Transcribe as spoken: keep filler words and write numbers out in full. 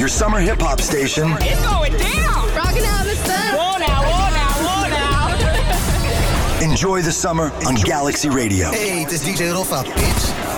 your summer hip hop station. It's going down. Rocking out in the sun. Whoa now, whoa now, whoa now. Enjoy the summer on Galaxy Radio. Hey, het is D J Roffa, bitch.